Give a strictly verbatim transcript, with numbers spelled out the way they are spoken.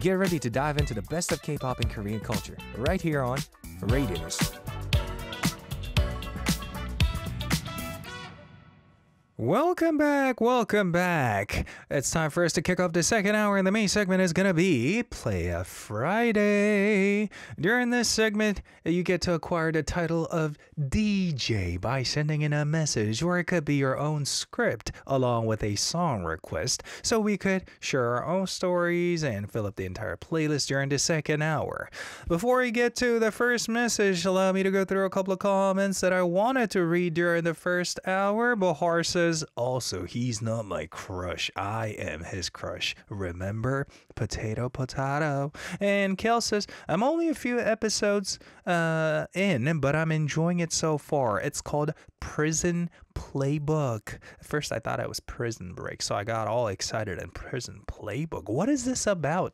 Get ready to dive into the best of K-pop and Korean culture, right here on Radios. Welcome back, welcome back. It's time for us to kick off the second hour, and the main segment is going to be Play a Friday. During this segment, you get to acquire the title of D J by sending in a message, or it could be your own script along with a song request, so we could share our own stories and fill up the entire playlist during the second hour. Before we get to the first message, allow me to go through a couple of comments that I wanted to read during the first hour. Bahar says, also, he's not my crush. I am his crush. Remember? Potato, potato. And Kel says, I'm only a few episodes uh, in, but I'm enjoying it so far. It's called Prison Playbook. At first, I thought it was Prison Break, so I got all excited. And Prison Playbook? What is this about,